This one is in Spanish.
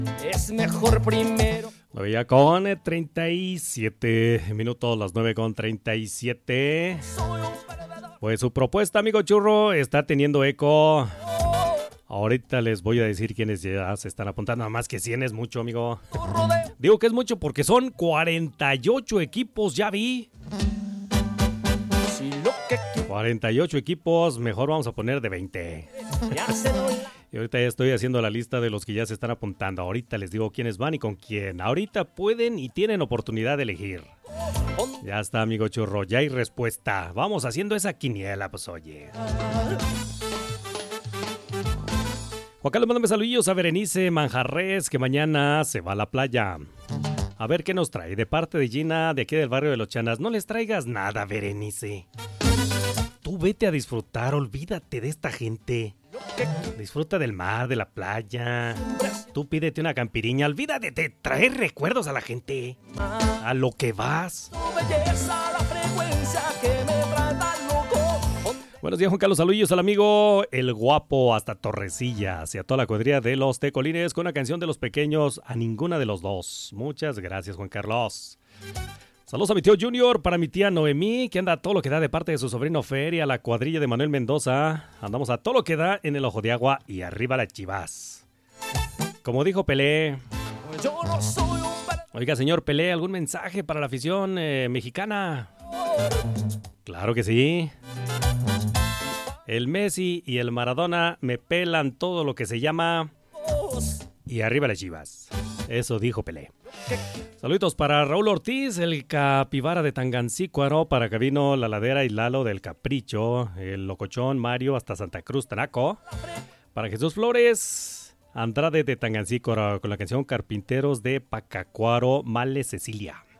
Es mejor primero. 9 ya con 37 minutos, las 9 con 37. Pues su propuesta, amigo Churro, está teniendo eco. Ahorita les voy a decir quiénes ya se están apuntando. Nada más que 100 es mucho, amigo. Digo que es mucho porque son 48 equipos, ya vi. 48 equipos, mejor vamos a poner de 20. Y ahorita ya estoy haciendo la lista de los que ya se están apuntando. Ahorita les digo quiénes van y con quién. Ahorita pueden y tienen oportunidad de elegir. Ya está, amigo Churro, ya hay respuesta. Vamos haciendo esa quiniela, pues oye. Juan Carlos, mándame saludillos a Berenice Manjarres, que mañana se va a la playa. A ver qué nos trae. De parte de Gina, de aquí del barrio de Los Chanas. No les traigas nada, Berenice. Tú vete a disfrutar, olvídate de esta gente. Disfruta del mar, de la playa. Tú pídete una campiriña, olvídate de traer recuerdos a la gente. A lo que vas. Buenos días, Juan Carlos. Saludillos al amigo El Guapo hasta Torrecillas y a toda la cuadrilla de los Tecolines con una canción de Los Pequeños, A Ninguna de los Dos. Muchas gracias, Juan Carlos. Saludos a mi tío Junior, para mi tía Noemí, que anda a todo lo que da de parte de su sobrino Fer, y a la cuadrilla de Manuel Mendoza. Andamos a todo lo que da en el Ojo de Agua y arriba las Chivas. Como dijo Pelé. Oiga, señor Pelé, ¿algún mensaje para la afición mexicana? Claro que sí. El Messi y el Maradona me pelan todo lo que se llama y arriba las Chivas. Eso dijo Pelé. Saluditos para Raúl Ortiz, el capibara de Tangancícuaro, para Cabino, La Ladera y Lalo del Capricho, el Locochón, Mario hasta Santa Cruz, Tanaco. Para Jesús Flores, Andrade de Tangancícuaro con la canción Carpinteros de Pacacuaro, Male Cecilia.